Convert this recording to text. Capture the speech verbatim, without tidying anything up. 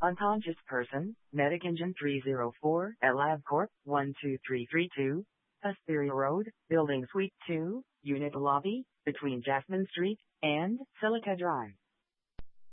Unconscious person, Medic Engine three oh four at LabCorp one two three three two, Hesperia Road, Building Suite two, Unit Lobby, between Jasmine Street and Silica Drive.